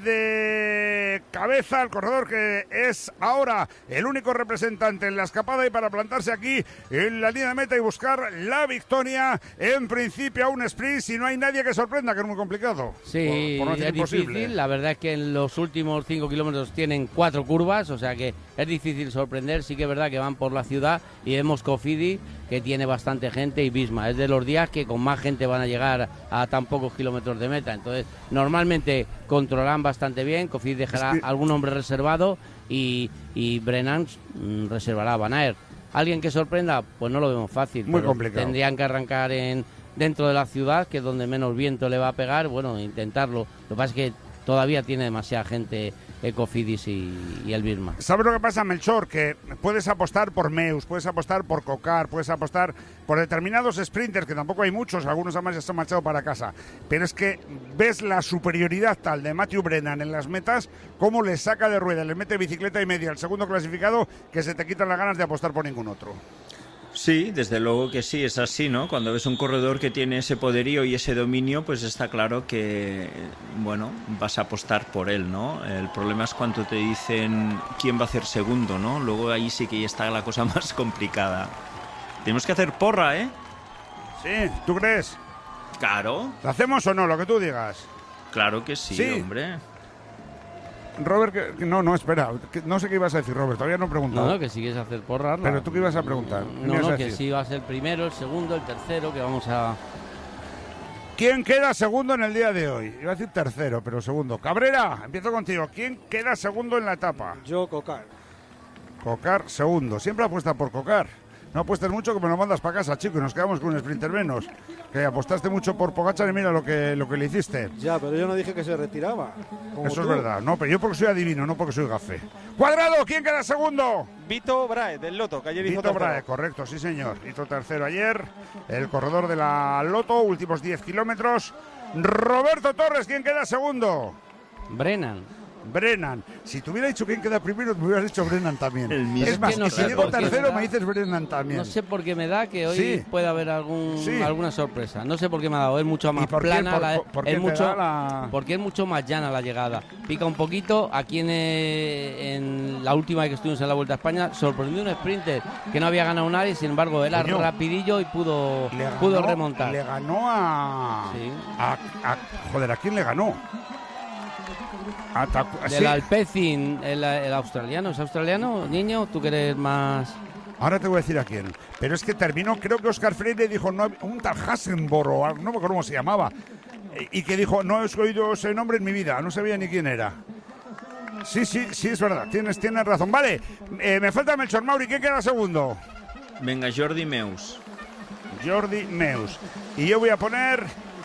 de cabeza, el corredor que es ahora el único representante en la escapada y para plantarse aquí en la línea de meta y buscar la victoria. En principio a un sprint, si no hay nadie que sorprenda, que es muy complicado. Sí, por, por no es imposible. difícil. La verdad es que en los últimos cinco kilómetros tienen cuatro curvas, o sea que es difícil difícil sorprender. Sí que es verdad que van por la ciudad y vemos Cofidis, que tiene bastante gente, y Visma. Es de los días que con más gente van a llegar a tan pocos kilómetros de meta. Entonces, normalmente controlan bastante bien. Cofidis dejará es que... algún hombre reservado y, y Brennan mmm, reservará a Van Aert. ¿Alguien que sorprenda? Pues no lo vemos fácil. Muy complicado. Tendrían que arrancar en dentro de la ciudad, que es donde menos viento le va a pegar. Bueno, intentarlo. Lo que pasa es que todavía tiene demasiada gente Cofidis y, y el Birma. ¿Sabes lo que pasa, Melchor? Que puedes apostar por Meus, puedes apostar por Cocar, puedes apostar por determinados sprinters, que tampoco hay muchos, algunos además ya se han marchado para casa, pero es que ves la superioridad tal de Matthew Brennan en las metas, cómo le saca de rueda, le mete bicicleta y media al segundo clasificado, que se te quitan las ganas de apostar por ningún otro. Sí, desde luego que sí, es así, ¿no? Cuando ves un corredor que tiene ese poderío y ese dominio, pues está claro que, bueno, vas a apostar por él, ¿no? El problema es cuando te dicen quién va a hacer segundo, ¿no? Luego ahí sí que ya está la cosa más complicada. Tenemos que hacer porra, ¿eh? Sí, ¿tú crees? Claro. ¿Lo hacemos o no? Lo que tú digas. Claro que sí, sí. hombre. Robert, que, no, no, espera, que, no sé qué ibas a decir, Robert, todavía no he preguntado. No, no, que si quieres hacer porra. Pero tú qué ibas a preguntar. No, no, que si va a ser el primero, el segundo, el tercero, que vamos a... ¿Quién queda segundo en el día de hoy? Iba a decir tercero, pero segundo. Cabrera, empiezo contigo. ¿Quién queda segundo en la etapa? Yo, Cocar. Cocar, segundo. Siempre apuesta por Cocar. No apuestes mucho que me lo mandas para casa, chico, y nos quedamos con un sprinter menos. Que apostaste mucho por Pogačar y mira lo que, lo que le hiciste. Ya, pero yo no dije que se retiraba. Eso tú. es verdad. No, pero yo porque soy adivino, no porque soy gafé. ¡Cuadrado! ¿Quién queda segundo? Vito Brahe, del Lotto, que ayer hizo Vito tercero. Brahe, correcto, sí señor. Hizo tercero ayer. El corredor de la Lotto, últimos diez kilómetros. Roberto Torres, ¿quién queda segundo? Brennan. Brennan. Si te hubiera dicho quién queda primero, me hubieras dicho Brennan también. El mismo. Es más, Es que no y si sé digo por qué tercero, me da- me dices Brennan también. No sé por qué me da que hoy Sí. puede haber algún, Sí. alguna sorpresa. No sé por qué me ha dado. Es mucho más por qué? plana. ¿Por- la- por- por qué es te mucho, da la- Porque es mucho más llana la llegada. Pica un poquito. Aquí en, eh, en la última vez que estuvimos en la Vuelta a España, sorprendió un sprinter que no había ganado nadie. Sin embargo, era Coño. rapidillo y pudo, Le ganó- pudo remontar. Le ganó a, Sí. a, a- Joder, ¿a quién le ganó? A Tacu- Del sí. Alpecin, el, el australiano. ¿Es australiano, niño? ¿Tú que eres más...? Ahora te voy a decir a quién. Pero es que terminó, creo que Oscar Freire dijo, no, un tal Hassenborg, o algo, no me acuerdo cómo se llamaba, y que dijo, no he oído ese nombre en mi vida, no sabía ni quién era. Sí, sí, sí, es verdad, tienes, tienes razón. Vale, eh, me falta Melchor Mauri, ¿quién queda segundo? Venga, Jordi Meus. Jordi Meus. Y yo voy a poner...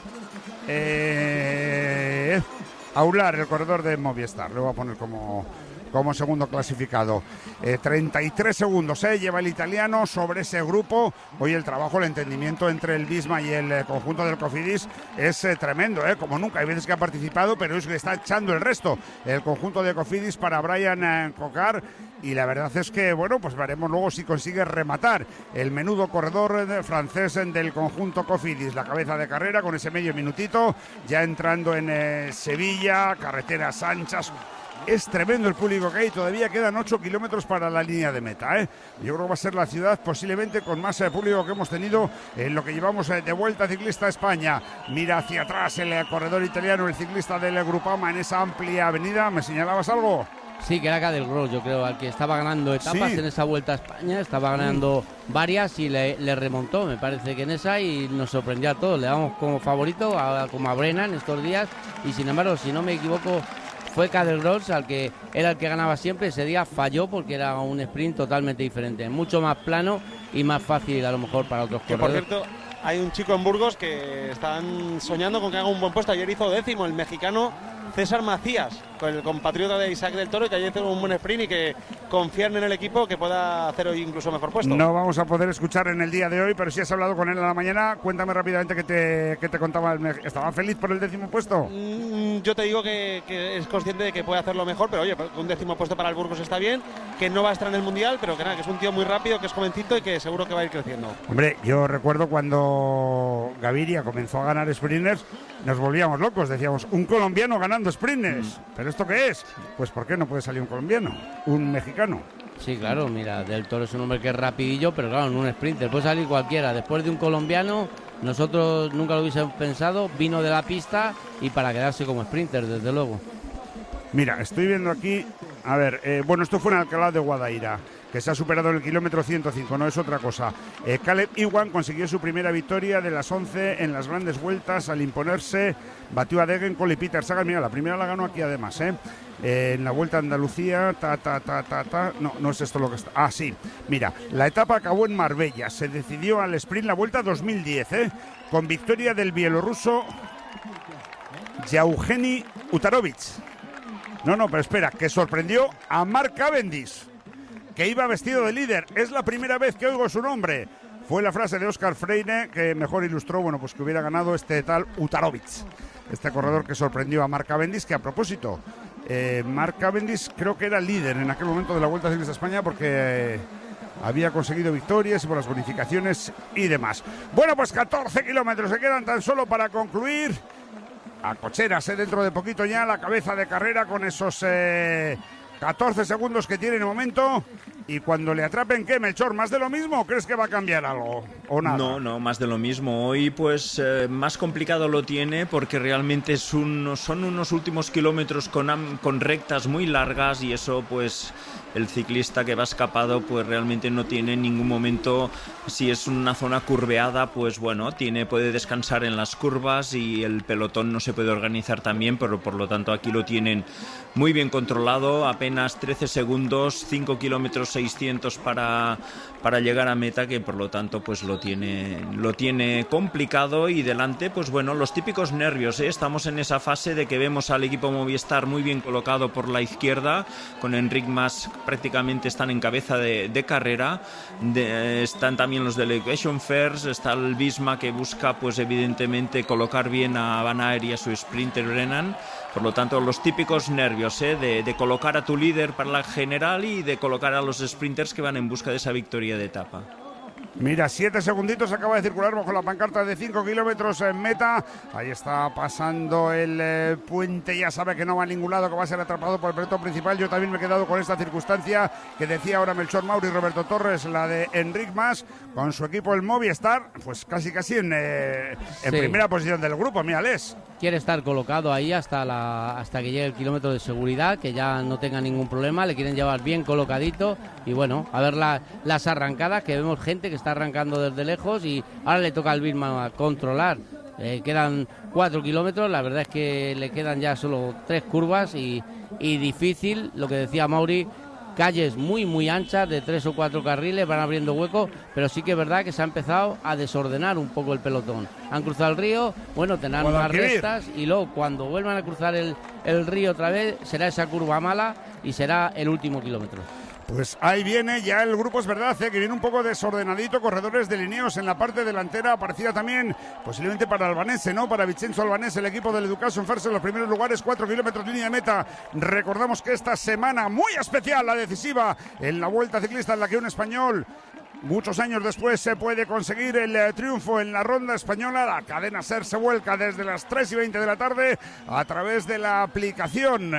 Eh, Aular, el corredor de Movistar. Le voy a poner como, como segundo clasificado. Eh, treinta y tres segundos eh, lleva el italiano sobre ese grupo. Hoy el trabajo, el entendimiento entre el Visma y el eh, conjunto del Cofidis es eh, tremendo, eh, como nunca. Hay veces que ha participado, pero es que está echando el resto. El conjunto de Cofidis para Brian eh, Cocar. Y la verdad es que, bueno, pues veremos luego si consigue rematar el menudo corredor eh, francés eh, del conjunto Cofidis. La cabeza de carrera con ese medio minutito, ya entrando en eh, Sevilla, carreteras anchas. Es tremendo el público que hay, todavía quedan ocho kilómetros para la línea de meta, ¿eh? Yo creo que va a ser la ciudad posiblemente con más eh, público que hemos tenido en lo que llevamos eh, de Vuelta Ciclista a España. Mira hacia atrás el eh, corredor italiano, el ciclista del eh, Grupama en esa amplia avenida. ¿Me señalabas algo? Sí, que era Cadel Gross, yo creo, al que estaba ganando etapas Sí. en esa Vuelta a España, estaba ganando varias y le, le remontó, me parece que en esa, y nos sorprendió a todos. Le damos como favorito, a, como a Brennan estos días, y sin embargo, si no me equivoco, fue Cadel Gross al que era el que ganaba siempre. Ese día falló porque era un sprint totalmente diferente, mucho más plano y más fácil a lo mejor para otros Que por corredores. cierto, hay un chico en Burgos que están soñando con que haga un buen puesto. Ayer hizo décimo el mexicano César Macías, con el compatriota de Isaac del Toro, que ayer hizo un buen sprint y que confían en el equipo que pueda hacer hoy incluso mejor puesto. No vamos a poder escuchar en el día de hoy, pero si has hablado con él a la mañana, cuéntame rápidamente qué te, qué te contaba. el me- ¿Estaba feliz por el décimo puesto? Mm, Yo te digo que, que es consciente de que puede hacerlo mejor, pero oye, un décimo puesto para el Burgos está bien, que no va a estar en el Mundial, pero que nada, que es un tío muy rápido, que es jovencito y que seguro que va a ir creciendo. Hombre, yo recuerdo cuando Gaviria comenzó a ganar sprinters, nos volvíamos locos, decíamos, un colombiano ganando sprinters. ¿Pero esto qué es? Pues ¿por qué no puede salir un colombiano? Un mexicano. Sí, claro, mira, Del Toro es un hombre que es rapidillo, pero claro, en un sprinter puede salir cualquiera. Después de un colombiano, nosotros nunca lo hubiésemos pensado, vino de la pista y para quedarse como sprinter, desde luego. Mira, estoy viendo aquí, a ver, eh, bueno, esto fue en Alcalá de Guadaira, que se ha superado en el kilómetro ciento cinco, no es otra cosa. Eh, Caleb Ewan consiguió su primera victoria de las once en las grandes vueltas al imponerse, batió a Degenkolb y Peter Sagan. Mira, la primera la ganó aquí además, ¿eh? Eh, en la Vuelta a Andalucía, ta, ta, ta, ta, ta, no, no es esto lo que está, ah, sí, mira, la etapa acabó en Marbella, se decidió al sprint la Vuelta dos mil diez, ¿eh? Con victoria del bielorruso Yevgeny Utarovic. No, no, pero espera, que sorprendió a Mark Cavendish, que iba vestido de líder. Es la primera vez que oigo su nombre. Fue la frase de Óscar Freire que mejor ilustró, bueno, pues que hubiera ganado este tal Utarovic, este corredor que sorprendió a Mark Cavendish, que a propósito, eh, Mark Cavendish creo que era líder en aquel momento de la Vuelta Ciclista a España porque eh, había conseguido victorias y por las bonificaciones y demás. Bueno, pues catorce kilómetros se quedan tan solo para concluir. A cocheras, eh, dentro de poquito ya la cabeza de carrera con esos eh, catorce segundos que tiene en el momento. Y cuando le atrapen, ¿qué, Melchor? ¿Más de lo mismo o crees que va a cambiar algo? ¿O nada? No, no, más de lo mismo. Hoy pues eh, más complicado lo tiene porque realmente es un, son unos últimos kilómetros con, con rectas muy largas y eso pues el ciclista que va escapado pues realmente no tiene en ningún momento, si es una zona curveada pues bueno, tiene, puede descansar en las curvas y el pelotón no se puede organizar tan bien, pero por lo tanto aquí lo tienen muy bien controlado, apenas trece segundos, cinco kilómetros seiscientos para, para llegar a meta, que por lo tanto pues lo tiene, lo tiene complicado y delante pues bueno, los típicos nervios, ¿eh? Estamos en esa fase de que vemos al equipo Movistar muy bien colocado por la izquierda, con Enric Mas prácticamente están en cabeza de, de carrera, de, están también los Delegation First, está el Visma que busca pues evidentemente colocar bien a Van Aert y a su sprinter Brennan. Por lo tanto, los típicos nervios, ¿eh? de, de colocar a tu líder para la general y de colocar a los sprinters que van en busca de esa victoria de etapa. Mira, siete segunditos, acaba de circular bajo la pancarta de cinco kilómetros en meta. Ahí está pasando el eh, puente, ya sabe que no va a ningún lado, que va a ser atrapado por el pelotón principal. Yo también me he quedado con esta circunstancia que decía ahora Melchor Mauri y Roberto Torres, la de Enric Mas, con su equipo el Movistar, pues casi casi en, eh, en sí. primera posición del grupo, mírales. Quiere estar colocado ahí hasta, la, hasta que llegue el kilómetro de seguridad, que ya no tenga ningún problema, le quieren llevar bien colocadito y bueno, a ver la, las arrancadas, que vemos gente que está arrancando desde lejos y ahora le toca al Bisma controlar. Eh, quedan cuatro kilómetros, la verdad es que le quedan ya solo tres curvas y, y difícil, lo que decía Mauri, calles muy muy anchas de tres o cuatro carriles, van abriendo huecos, pero sí que es verdad que se ha empezado a desordenar un poco el pelotón. Han cruzado el río, bueno, tendrán más restas y luego cuando vuelvan a cruzar el, el río otra vez será esa curva mala y será el último kilómetro. Pues ahí viene ya el grupo, es verdad, ¿eh? Que viene un poco desordenadito, corredores delineados en la parte delantera, aparecía también posiblemente para Albanese, ¿no? Para Vincenzo Albanese, el equipo del Education First en los primeros lugares, cuatro kilómetros línea de meta. Recordamos que esta semana muy especial, la decisiva, en la Vuelta Ciclista en la que un español, muchos años después, se puede conseguir el eh, triunfo en la ronda española. La cadena SER se vuelca desde las tres y veinte de la tarde a través de la aplicación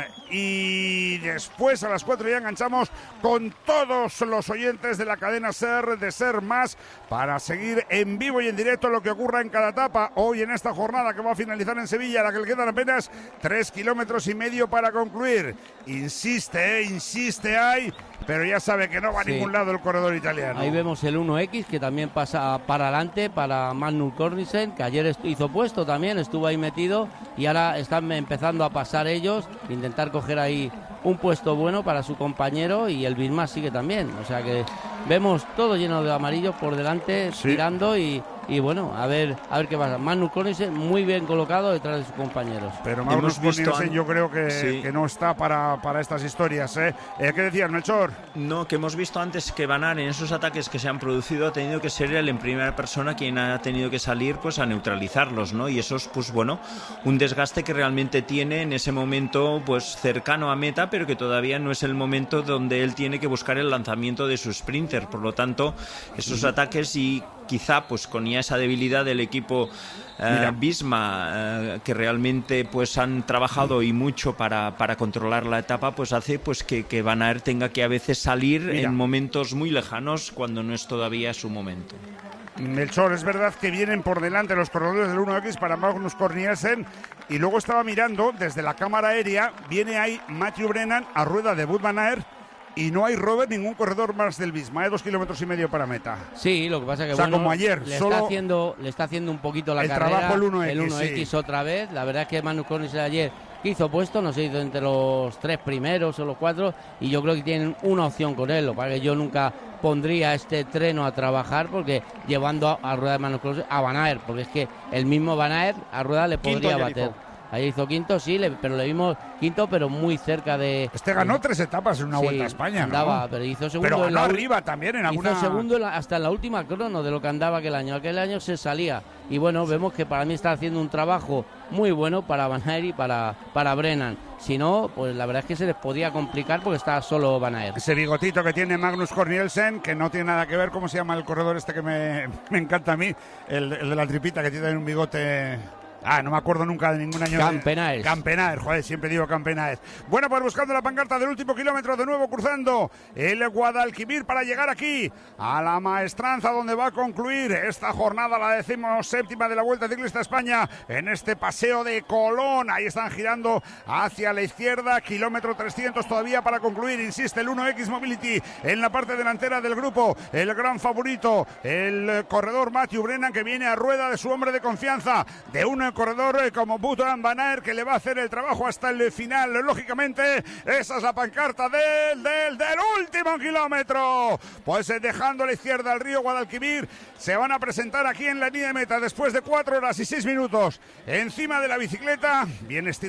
y después a las cuatro ya enganchamos con todos los oyentes de la cadena SER, de SER Más, para seguir en vivo y en directo lo que ocurra en cada etapa hoy en esta jornada que va a finalizar en Sevilla, a la que le quedan apenas tres kilómetros y medio para concluir. Insiste, eh, insiste ahí, pero ya sabe que no va a sí. ningún lado el corredor italiano. Ahí vemos el uno equis que también pasa para adelante para Magnus Cornisen, que ayer hizo puesto también, estuvo ahí metido y ahora están empezando a pasar ellos, intentar coger ahí un puesto bueno para su compañero y el Bisma sigue también, o sea que vemos todo lleno de amarillos por delante, sí. tirando y, y bueno, a ver a ver qué pasa. Magnus Cornisen muy bien colocado detrás de sus compañeros. Pero Magnus Cornisen yo creo que, sí. que no está para, para estas historias, ¿eh? ¿eh? ¿Qué decías, Melchor? No, que hemos visto antes que Van Aert en esos ataques que se han producido ha tenido que ser él en primera persona quien ha tenido que salir pues a neutralizarlos, ¿no? Y eso es pues bueno, un desgaste que realmente tiene en ese momento pues cercano a meta, pero que todavía no es el momento donde él tiene que buscar el lanzamiento de su sprinter. Por lo tanto, esos ataques y quizá pues con ya esa debilidad del equipo eh, Visma eh, que realmente pues han trabajado y mucho para, para controlar la etapa, pues hace pues que, que Van Aert tenga que a veces salir Mira. en momentos muy lejanos cuando no es todavía su momento. Melchor, es verdad que vienen por delante los corredores del uno equis para Magnus Cornisen y luego estaba mirando desde la cámara aérea, viene ahí Matthew Brennan a rueda de Wout van Aert y no hay, Robert, ningún corredor más del Bisma, de dos kilómetros y medio para meta. Sí, lo que pasa es que o sea, bueno, como ayer, le, solo está haciendo, le está haciendo un poquito la el carrera, trabajo el uno equis, el uno equis sí. otra vez. La verdad es que Magnus Cornisen ayer hizo puesto, no se hizo entre los tres primeros o los cuatro, y yo creo que tienen una opción con él. Lo para que yo nunca pondría este treno a trabajar porque llevando a, a rueda de Magnus Cornisen a Van Aert, porque es que el mismo Van Aert a rueda le podría bater. Ahí hizo quinto, sí, le, pero le vimos quinto, pero muy cerca de... Este ganó tres etapas en una sí, Vuelta a España, andaba, ¿no? pero hizo segundo. Pero en ganó la, arriba también en alguna... Hizo segundo en la, hasta en la última crono de lo que andaba aquel año. Aquel año se salía. Y bueno, vemos que para mí está haciendo un trabajo muy bueno para Van Aert y para, para Brennan. Si no, pues la verdad es que se les podía complicar porque está solo Van Aert. Ese bigotito que tiene Magnus Cornielsen, que no tiene nada que ver, ¿cómo se llama el corredor este que me, me encanta a mí? El, el de la tripita, que tiene un bigote... Ah, no me acuerdo nunca de ningún año. Campenaes. Campenaes, joder, siempre digo Campenaes. Bueno, pues buscando la pancarta del último kilómetro, de nuevo cruzando el Guadalquivir para llegar aquí a la Maestranza, donde va a concluir esta jornada, la decimoséptima de la Vuelta Ciclista a España, en este paseo de Colón. Ahí están girando hacia la izquierda, kilómetro trescientos todavía para concluir. Insiste el uno equis Mobility en la parte delantera del grupo. El gran favorito, el corredor Matthew Brennan, que viene a rueda de su hombre de confianza, de un corredor como Wout van Aert, que le va a hacer el trabajo hasta el final. Lógicamente, esa es la pancarta del, del, del último kilómetro. Pues eh, dejando a la izquierda el río Guadalquivir, se van a presentar aquí en la línea de meta después de cuatro horas y seis minutos encima de la bicicleta. Bien estirado.